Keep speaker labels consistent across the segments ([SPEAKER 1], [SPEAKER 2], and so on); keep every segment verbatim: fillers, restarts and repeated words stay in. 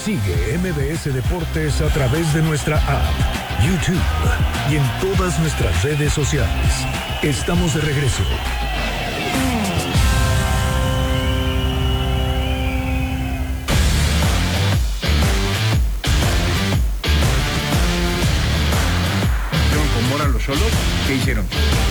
[SPEAKER 1] Sigue M B S Deportes a través de nuestra app, YouTube y en todas nuestras redes sociales. Estamos de regreso.
[SPEAKER 2] ¿Con Mora los Xolos? ¿Qué hicieron?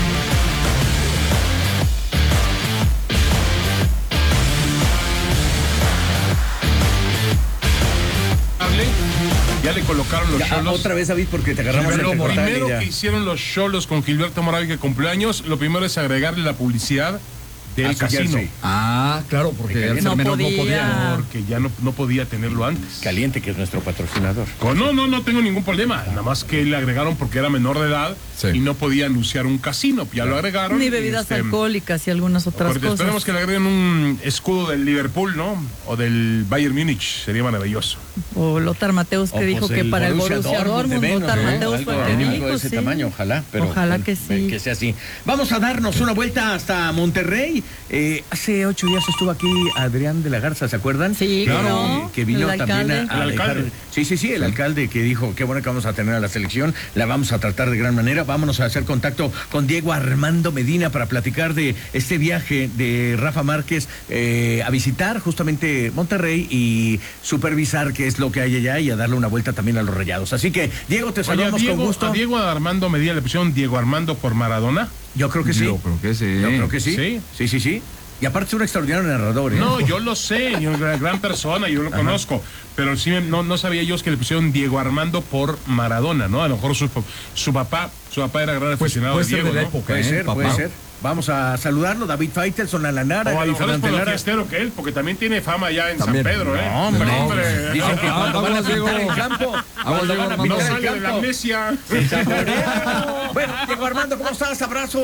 [SPEAKER 2] Ya le colocaron los Xolos.
[SPEAKER 3] Otra vez, David, porque te agarramos
[SPEAKER 2] Pero
[SPEAKER 3] el
[SPEAKER 2] lo primero
[SPEAKER 3] ya.
[SPEAKER 2] que hicieron los Xolos con Gilberto Moravi, que cumplió años, lo primero es agregarle la publicidad del casino.
[SPEAKER 4] Ah, claro, porque el
[SPEAKER 5] no
[SPEAKER 4] menor
[SPEAKER 5] podía.
[SPEAKER 4] no podía.
[SPEAKER 2] Porque ya no, no podía tenerlo antes.
[SPEAKER 3] Caliente, que es nuestro patrocinador.
[SPEAKER 2] Con, no, no, no tengo ningún problema. Nada más que le agregaron porque era menor de edad, sí, y no podía anunciar un casino. Ya lo agregaron.
[SPEAKER 5] Ni bebidas este, alcohólicas y algunas otras cosas.
[SPEAKER 2] Esperemos que le agreguen un escudo del Liverpool, ¿no? O del Bayern Múnich. Sería maravilloso.
[SPEAKER 5] O Lothar Matthäus, que o dijo pues que el para Borussia el Borussia Dortmund, Dortmund Lothar
[SPEAKER 3] ¿no?
[SPEAKER 5] Matthäus fue el que dijo,
[SPEAKER 3] de ese
[SPEAKER 5] sí.
[SPEAKER 3] tamaño, ojalá. Pero
[SPEAKER 5] ojalá
[SPEAKER 3] con,
[SPEAKER 5] que sí.
[SPEAKER 3] Que sea así. Vamos a darnos una vuelta hasta Monterrey. Eh, hace ocho días estuvo aquí Adrián de la Garza, ¿se acuerdan?
[SPEAKER 5] Sí, claro.
[SPEAKER 3] Eh, que vino
[SPEAKER 5] el
[SPEAKER 3] también a, a
[SPEAKER 2] el
[SPEAKER 3] dejar...
[SPEAKER 2] alcalde.
[SPEAKER 3] Sí, sí, sí, el alcalde que dijo, qué bueno que vamos a tener a la selección, la vamos a tratar de gran manera. Vámonos a hacer contacto con Diego Armando Medina para platicar de este viaje de Rafa Márquez eh, a visitar justamente Monterrey y supervisar qué es lo que hay allá y a darle una vuelta también a los Rayados. Así que, Diego, te saludamos
[SPEAKER 2] Oye, Diego,
[SPEAKER 3] con gusto.
[SPEAKER 2] ¿A Diego Armando Medina le pusieron Diego Armando por Maradona?
[SPEAKER 3] Yo creo que sí.
[SPEAKER 4] Yo creo que sí.
[SPEAKER 3] Yo creo que sí.
[SPEAKER 2] Sí,
[SPEAKER 3] sí, sí. sí. Y aparte es un extraordinario narrador, ¿eh?
[SPEAKER 2] No, yo lo sé, yo, una gran persona, yo lo Ajá. conozco, pero sí no, no sabía yo que le pusieron Diego Armando por Maradona, ¿no? A lo mejor su, su papá, su papá era gran aficionado
[SPEAKER 4] pues,
[SPEAKER 2] de Diego,
[SPEAKER 4] de la
[SPEAKER 2] ¿no?
[SPEAKER 4] época,
[SPEAKER 3] puede
[SPEAKER 4] ¿eh,
[SPEAKER 3] ser,
[SPEAKER 4] papá?
[SPEAKER 3] puede ser. Vamos a saludarlo, David Faitelson a la Nara.
[SPEAKER 2] O a lo mejor es por lo fiestero que él, porque también tiene fama ya en también. San Pedro, ¿eh?
[SPEAKER 3] No, hombre.
[SPEAKER 2] No, hombre.
[SPEAKER 3] Dicen
[SPEAKER 2] no,
[SPEAKER 3] que cuando van a pintar el campo, cuando van a
[SPEAKER 2] no
[SPEAKER 3] pintar
[SPEAKER 2] sale
[SPEAKER 3] el
[SPEAKER 2] de la
[SPEAKER 3] campo.
[SPEAKER 2] amnesia.
[SPEAKER 3] Bueno, Diego Armando, ¿cómo estás? Abrazo.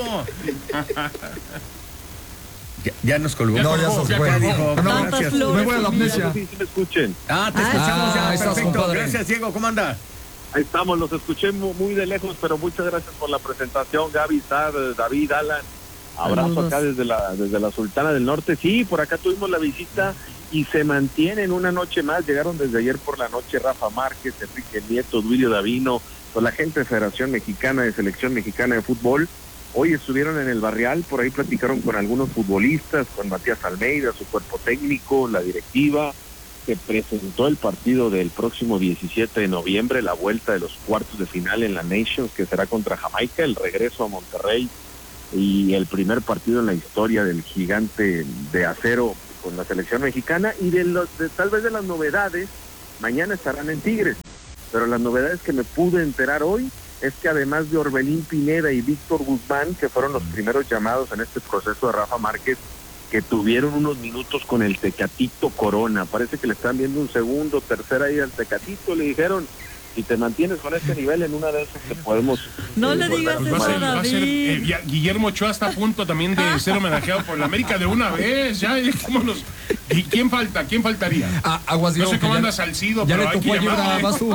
[SPEAKER 3] Ya, ya nos colgó.
[SPEAKER 4] No, ya se fue.
[SPEAKER 3] Ya dijo,
[SPEAKER 4] no,
[SPEAKER 3] gracias.
[SPEAKER 4] Me voy a la amnesia.
[SPEAKER 6] Sí, sí me escuchen.
[SPEAKER 3] Ah, te
[SPEAKER 5] Ah,
[SPEAKER 3] escuchamos ya.
[SPEAKER 4] estás,
[SPEAKER 3] Perfecto.
[SPEAKER 4] compadre.
[SPEAKER 3] Gracias, Diego. ¿Cómo anda?
[SPEAKER 6] Ahí estamos, los escuché muy, muy de lejos, pero muchas gracias por la presentación, Gaby, Sar, David, Alan. Abrazo
[SPEAKER 5] Saludos.
[SPEAKER 6] acá desde la desde la Sultana del Norte. Sí, por acá tuvimos la visita y se mantienen una noche más. Llegaron desde ayer por la noche Rafa Márquez, Enrique Nieto, Duilio Davino, pues la gente de Federación Mexicana de Selección Mexicana de Fútbol. Hoy estuvieron en el Barrial, por ahí platicaron con algunos futbolistas, con Matías Almeida, su cuerpo técnico, la directiva. Se presentó el partido del próximo diecisiete de noviembre, la vuelta de los cuartos de final en la Nations, que será contra Jamaica, el regreso a Monterrey y el primer partido en la historia del gigante de acero con la selección mexicana. Y de los de, tal vez de las novedades, mañana estarán en Tigres, pero las novedades que me pude enterar hoy es que además de Orbelín Pineda y Víctor Guzmán, que fueron los primeros llamados en este proceso de Rafa Márquez, que tuvieron unos minutos con el Tecatito Corona, parece que le están viendo un segundo, tercera ida al Tecatito, le dijeron, si te mantienes con este nivel, en una de esas te podemos...
[SPEAKER 5] No
[SPEAKER 6] eh,
[SPEAKER 5] le digas
[SPEAKER 6] volver a
[SPEAKER 5] eso,
[SPEAKER 6] sumar.
[SPEAKER 2] Va a ser,
[SPEAKER 5] David.
[SPEAKER 2] eh, ya, Guillermo Ochoa está a punto también de ser homenajeado por la América de una vez, ya, dejémonos. ¿Y quién falta? ¿Quién faltaría?
[SPEAKER 4] Ah, aguas,
[SPEAKER 2] No
[SPEAKER 4] Diego,
[SPEAKER 2] sé
[SPEAKER 4] que
[SPEAKER 2] cómo
[SPEAKER 4] ya-
[SPEAKER 2] anda Salcido,
[SPEAKER 4] Ya
[SPEAKER 2] pero
[SPEAKER 4] le
[SPEAKER 2] hay que
[SPEAKER 4] tocó ayer
[SPEAKER 2] llamarle.
[SPEAKER 4] nada más tú.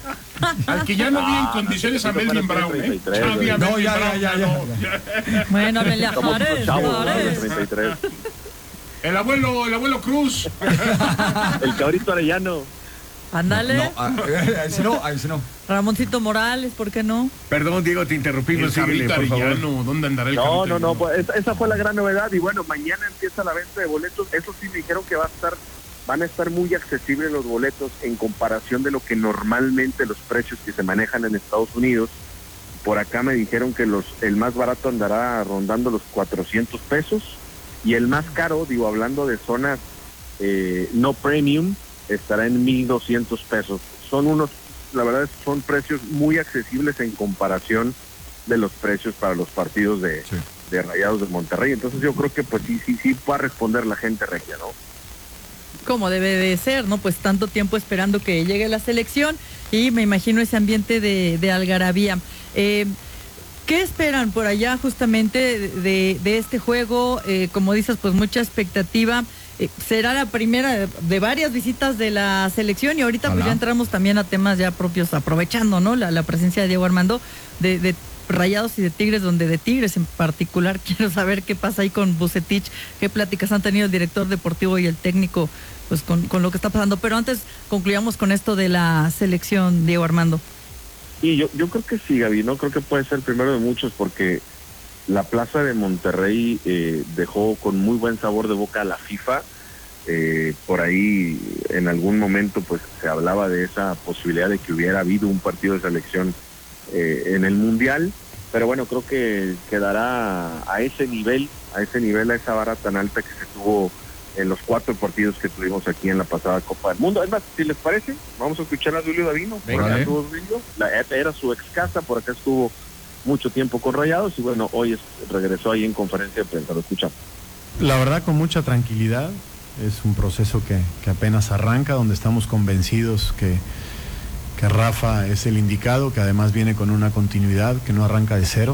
[SPEAKER 2] Al que ya no vi en condiciones a Melvin Brown, ¿eh? Ya vi a
[SPEAKER 4] No,
[SPEAKER 2] Melvin
[SPEAKER 4] ya,
[SPEAKER 2] Brown,
[SPEAKER 4] ya, ya,
[SPEAKER 2] no.
[SPEAKER 5] Bueno, Amelia
[SPEAKER 6] Somos unos
[SPEAKER 5] Juárez,
[SPEAKER 6] chavos, ¿no? De
[SPEAKER 5] Juárez.
[SPEAKER 6] treinta y tres.
[SPEAKER 2] El abuelo, el abuelo Cruz.
[SPEAKER 6] El cabrito Arellano.
[SPEAKER 5] Ándale.
[SPEAKER 4] No, ah, ahí sí no, ahí sí no.
[SPEAKER 5] Ramoncito Morales, ¿por qué no?
[SPEAKER 3] Perdón, Diego, te
[SPEAKER 2] El
[SPEAKER 3] interrumpimos. Síguele,
[SPEAKER 2] cabrito
[SPEAKER 3] por favor.
[SPEAKER 2] Arellano, ¿dónde andará el
[SPEAKER 6] No,
[SPEAKER 2] cabrito
[SPEAKER 6] no, no,
[SPEAKER 2] Arellano?
[SPEAKER 6] pues esa, esa fue la gran novedad. Y bueno, mañana empieza la venta de boletos. Eso sí me dijeron que va a estar, van a estar muy accesibles los boletos en comparación de lo que normalmente los precios que se manejan en Estados Unidos. Por acá me dijeron que los el más barato andará rondando los cuatrocientos pesos y el más caro, digo, hablando de zonas eh, no premium, estará en mil doscientos pesos. Son unos, la verdad, es- son precios muy accesibles en comparación de los precios para los partidos de,
[SPEAKER 4] Sí.
[SPEAKER 6] de Rayados de Monterrey. Entonces yo creo que pues sí, sí, sí va a responder la gente regia, ¿no?
[SPEAKER 5] Como debe de ser, ¿no? Pues tanto tiempo esperando que llegue la selección y me imagino ese ambiente de, de algarabía. Eh, ¿Qué esperan por allá justamente de, de este juego? Eh, como dices, pues mucha expectativa. Eh, será la primera de, de varias visitas de la selección y ahorita pues
[SPEAKER 4] Ojalá.
[SPEAKER 5] ya entramos también a temas ya propios, aprovechando, ¿no? La, la presencia de Diego Armando, de, de Rayados y de Tigres, donde de Tigres en particular quiero saber qué pasa ahí con Vucetich, qué pláticas han tenido el director deportivo y el técnico pues con, con lo que está pasando. Pero antes concluyamos con esto de la selección, Diego Armando.
[SPEAKER 6] Y yo, yo creo que sí, Gaby, no creo que puede ser el primero de muchos, porque la plaza de Monterrey eh, dejó con muy buen sabor de boca a la FIFA. Eh, por ahí en algún momento pues se hablaba de esa posibilidad de que hubiera habido un partido de selección eh, en el Mundial, pero bueno, creo que quedará a ese nivel, a ese nivel, a esa vara tan alta que se tuvo en los cuatro partidos que tuvimos aquí en la pasada Copa del Mundo. Además, si les parece, vamos a escuchar a Duilio Davino. Por acá estuvo Duilio, la, era su ex casa, por acá estuvo mucho tiempo con Rayados y bueno, hoy es, regresó ahí en conferencia de prensa, lo escuchamos.
[SPEAKER 7] La verdad, con mucha tranquilidad, es un proceso que, que apenas arranca, donde estamos convencidos que, que Rafa es el indicado, que además viene con una continuidad, que no arranca de cero.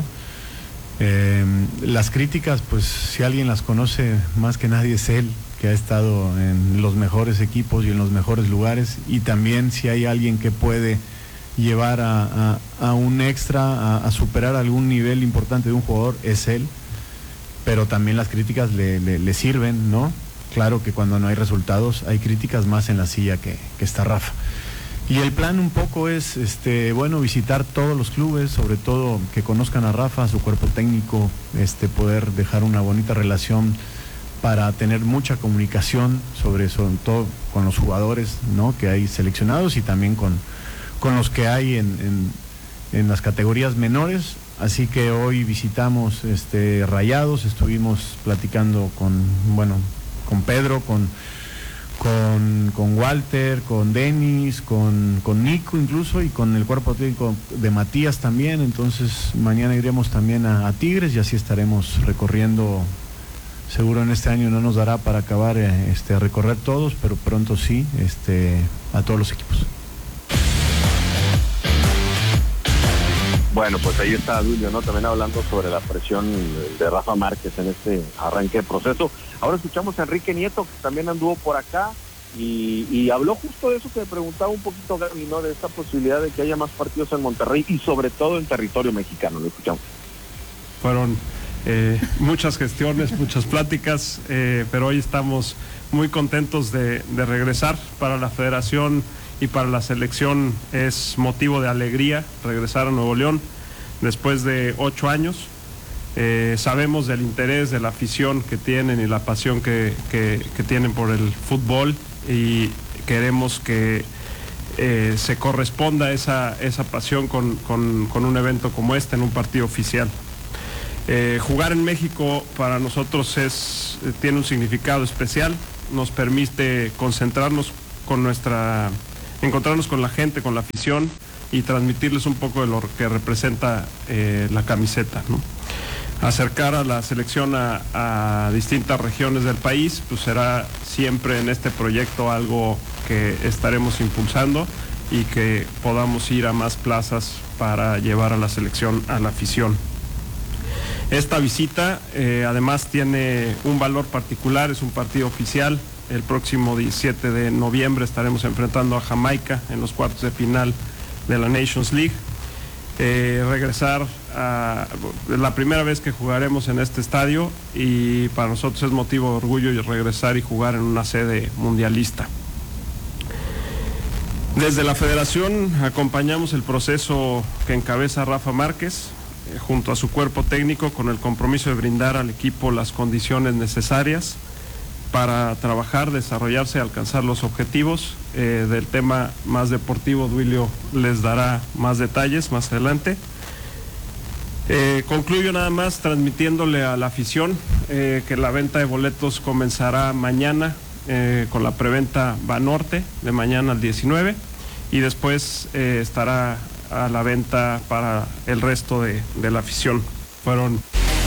[SPEAKER 7] Eh, las críticas, pues si alguien las conoce más que nadie es él, que ha estado en los mejores equipos y en los mejores lugares, y también si hay alguien que puede llevar a, a, a un extra, a, a superar algún nivel importante de un jugador, es él, pero también las críticas le, le, le sirven, ¿no? Claro que cuando no hay resultados hay críticas más en la silla que, que está Rafa. Y el plan un poco es, este, bueno, visitar todos los clubes, sobre todo que conozcan a Rafa, a su cuerpo técnico, este, poder dejar una bonita relación para tener mucha comunicación sobre, sobre todo con los jugadores, ¿no?, que hay seleccionados y también con, con los que hay en, en, en las categorías menores. Así que hoy visitamos este, Rayados, estuvimos platicando con, bueno, con Pedro, con... Con, con Walter, con Denis, con, con Nico incluso, y con el cuerpo técnico de Matías también. Entonces mañana iremos también a, a Tigres y así estaremos recorriendo. Seguro en este año no nos dará para acabar eh, este, recorrer todos, pero pronto sí, este, a todos los equipos.
[SPEAKER 6] Bueno, pues ahí está Duilio, ¿no? También hablando sobre la presión de Rafa Márquez en este arranque de proceso. Ahora escuchamos a Enrique Nieto, que también anduvo por acá y, y habló justo de eso que me preguntaba un poquito Gaby, ¿no? De esta posibilidad de que haya más partidos en Monterrey y sobre todo en territorio mexicano. Lo escuchamos.
[SPEAKER 8] Fueron eh, muchas gestiones, muchas pláticas, eh, pero hoy estamos muy contentos de, de regresar. Para la federación y para la selección es motivo de alegría regresar a Nuevo León después de ocho años. Eh, sabemos del interés, de la afición que tienen y la pasión que, que, que tienen por el fútbol, y queremos que eh, se corresponda esa, esa pasión con, con, con un evento como este en un partido oficial. Eh, jugar en México para nosotros es, tiene un significado especial, nos permite concentrarnos con nuestra, encontrarnos con la gente, con la afición y transmitirles un poco de lo que representa eh, la camiseta, ¿no? Acercar a la selección a, a distintas regiones del país, pues será siempre en este proyecto algo que estaremos impulsando y que podamos ir a más plazas para llevar a la selección a la afición. Esta visita eh, además tiene un valor particular, es un partido oficial. El próximo diecisiete de noviembre estaremos enfrentando a Jamaica en los cuartos de final de la Nations League. Eh, regresar a la primera vez que jugaremos en este estadio, y para nosotros es motivo de orgullo y regresar y jugar en una sede mundialista. Desde la federación acompañamos el proceso que encabeza Rafa Márquez eh, junto a su cuerpo técnico, con el compromiso de brindar al equipo las condiciones necesarias para trabajar, desarrollarse y alcanzar los objetivos. Eh, del tema más deportivo, Duilio les dará más detalles más adelante. Eh, concluyo nada más transmitiéndole a la afición eh, que la venta de boletos comenzará mañana eh, con la preventa Banorte de mañana al diecinueve, y después eh, estará a la venta para el resto de, de la afición. Fueron...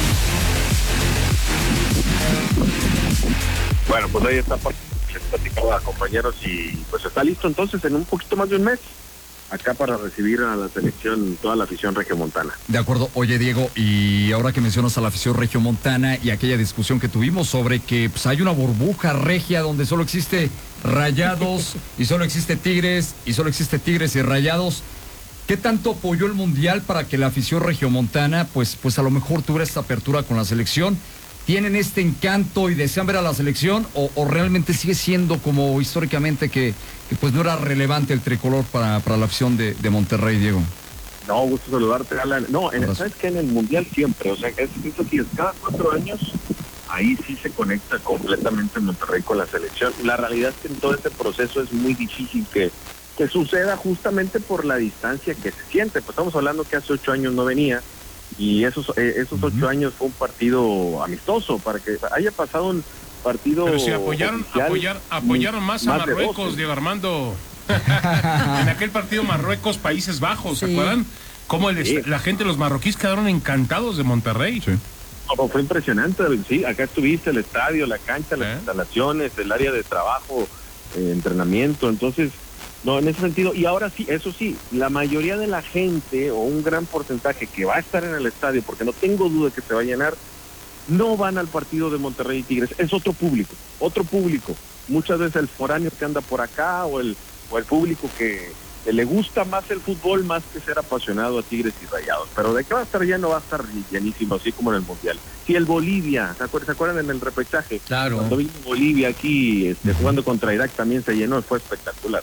[SPEAKER 6] Bueno, pues ahí está, les platicaba, compañeros, y pues está listo entonces en un poquito más de un mes acá para recibir a la selección, toda la afición regiomontana.
[SPEAKER 4] De acuerdo. Oye, Diego, y ahora que mencionas a la afición regiomontana y aquella discusión que tuvimos sobre que pues, hay una burbuja regia donde solo existe Rayados y solo existe Tigres y solo existe Tigres y Rayados, ¿qué tanto apoyó el Mundial para que la afición regiomontana pues, pues a lo mejor tuviera esta apertura con la selección? tienen este encanto y desean ver a la selección o, o realmente sigue siendo como históricamente que, que pues no era relevante el tricolor para, para la afición de, de Monterrey, Diego?
[SPEAKER 6] No, gusto saludarte, Alan. No, en, ¿sabes qué? En el Mundial siempre, o sea, es, es así, es cada cuatro años, ahí sí se conecta completamente Monterrey con la selección. La realidad es que en todo este proceso es muy difícil que, que suceda justamente por la distancia que se siente. Pues estamos hablando que hace ocho años no venía, y esos eh, esos ocho uh-huh. años fue un partido amistoso, para que haya pasado un partido.
[SPEAKER 2] Pero si apoyaron, apoyar, apoyaron más, más a Marruecos, Diego Armando. En aquel partido Marruecos-Países Bajos, ¿se sí. acuerdan? Cómo el, sí. la gente, los marroquíes quedaron encantados de Monterrey. Sí.
[SPEAKER 6] No, fue impresionante, sí, acá estuviste, el estadio, la cancha, las ¿Eh? instalaciones, el área de trabajo, eh, entrenamiento, entonces, no, en ese sentido, y ahora sí, eso sí, la mayoría de la gente, o un gran porcentaje que va a estar en el estadio, porque no tengo duda que se va a llenar, no van al partido de Monterrey y Tigres, es otro público, otro público, muchas veces el foráneo que anda por acá, o el o el público que, que le gusta más el fútbol más que ser apasionado a Tigres y Rayados, pero de que va a estar lleno, va a estar llenísimo, así como en el Mundial. Si el Bolivia, ¿se acuerdan, ¿se acuerdan en el repechaje?
[SPEAKER 3] Claro.
[SPEAKER 6] Cuando vino Bolivia aquí este, jugando contra Irak también se llenó, fue espectacular.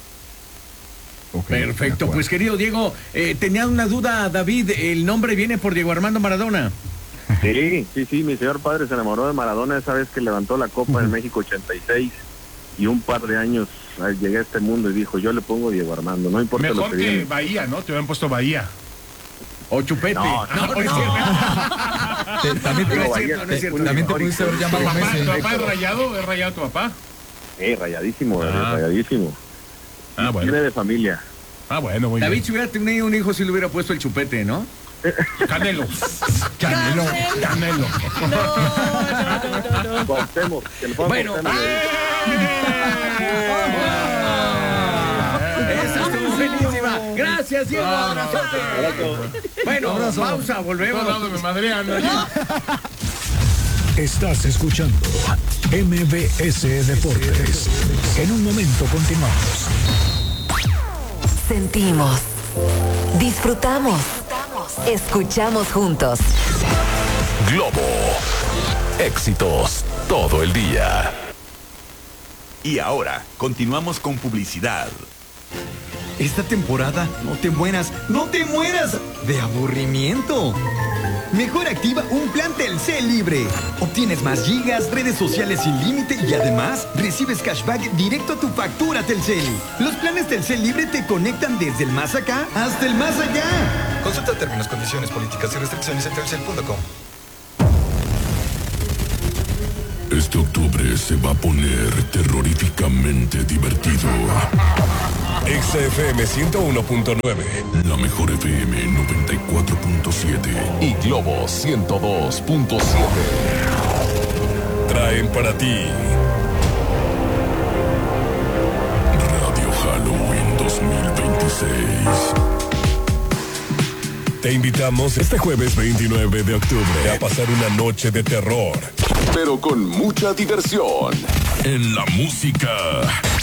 [SPEAKER 3] Okay, perfecto, pues querido Diego, eh, tenía una duda, David, ¿el nombre viene por Diego Armando Maradona?
[SPEAKER 6] Sí, sí, sí, mi señor padre se enamoró de Maradona esa vez que levantó la Copa en México ochenta y seis, y un par de años llegué a este mundo y dijo, yo le pongo Diego Armando, no importa
[SPEAKER 2] mejor
[SPEAKER 6] lo que
[SPEAKER 2] que
[SPEAKER 6] viene.
[SPEAKER 2] Bahía, ¿no? Te habían puesto Bahía.
[SPEAKER 3] O Chupete.
[SPEAKER 6] No, no, no.
[SPEAKER 4] no. Te, también te,
[SPEAKER 6] no,
[SPEAKER 4] Bahía,
[SPEAKER 6] no
[SPEAKER 4] te, te también te pudiste haber llamado
[SPEAKER 2] ¿Tu papá,
[SPEAKER 4] Messi.
[SPEAKER 2] ¿Tu papá es rayado? ¿Es rayado tu papá?
[SPEAKER 6] Eh, rayadísimo,
[SPEAKER 2] ah.
[SPEAKER 6] rayadísimo.
[SPEAKER 2] Ah, bueno.
[SPEAKER 6] Tiene de familia.
[SPEAKER 2] Ah, bueno, muy
[SPEAKER 3] David,
[SPEAKER 2] bien.
[SPEAKER 3] si hubiera tenido un hijo, si le hubiera puesto el Chupete, ¿no?
[SPEAKER 2] Canelo.
[SPEAKER 4] Canelo.
[SPEAKER 2] Canelo.
[SPEAKER 5] No, no, no, no.
[SPEAKER 6] Cortemos, que le
[SPEAKER 3] bueno. Esa estuvo buenísima. Gracias, Diego. Abrazote. Bueno, abrazo. Pausa, volvemos.
[SPEAKER 2] Me madrean.
[SPEAKER 1] Estás escuchando M B S Deportes. En un momento continuamos.
[SPEAKER 9] Sentimos, disfrutamos, escuchamos juntos.
[SPEAKER 10] Globo, éxitos todo el día.
[SPEAKER 11] Y ahora, continuamos con publicidad.
[SPEAKER 12] Esta temporada no te mueras, no te mueras de aburrimiento. Mejor activa un plan Telcel libre. Obtienes más gigas, redes sociales sin límite y además recibes cashback directo a tu factura Telcel. Los planes Telcel libre te conectan desde el más acá hasta el más allá.
[SPEAKER 13] Consulta términos, condiciones, políticas y restricciones en telcel punto com.
[SPEAKER 14] Este octubre se va a poner terroríficamente divertido.
[SPEAKER 10] X F M ciento uno punto nueve.
[SPEAKER 14] La mejor F M noventa y cuatro punto siete.
[SPEAKER 10] Y Globo ciento dos punto siete. Traen para ti
[SPEAKER 14] Radio Halloween dos mil veintiséis.
[SPEAKER 10] Te invitamos este jueves veintinueve de octubre a pasar una noche de terror,
[SPEAKER 14] pero con mucha diversión. En la música